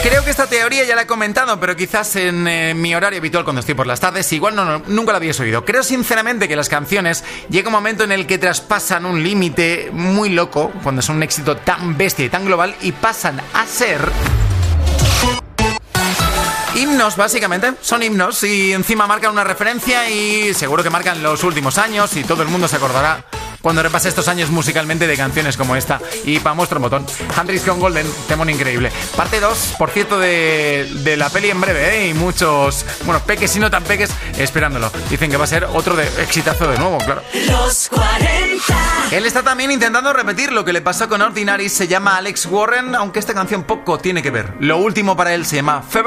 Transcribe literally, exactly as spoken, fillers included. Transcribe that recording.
Creo que esta teoría ya la he comentado, pero quizás en eh, mi horario habitual cuando estoy por las tardes, igual no, no, nunca la habías oído. Creo sinceramente que las canciones llega un momento en el que traspasan un límite muy loco, cuando son un éxito tan bestia y tan global, y pasan a ser himnos, básicamente. Son himnos y encima marcan una referencia y seguro que marcan los últimos años y todo el mundo se acordará cuando repase estos años musicalmente de canciones como esta. Y para muestra un botón, Hendrix con Golden, temón increíble. Parte dos, por cierto, de, de la peli en breve, ¿eh? Y muchos, bueno, peques y no tan peques esperándolo. Dicen que va a ser otro de exitazo de nuevo, claro. Los cuarenta. Él está también intentando repetir lo que le pasó con Ordinary. Se llama Alex Warren, aunque esta canción poco tiene que ver. Lo último para él se llama Fever.